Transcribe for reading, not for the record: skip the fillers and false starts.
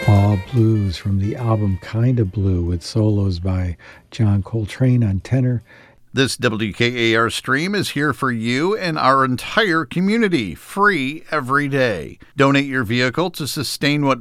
All Blues from the album Kinda Blue with solos by John Coltrane on tenor. This WKAR stream is here for you and our entire community, free every day. Donate your vehicle to sustain what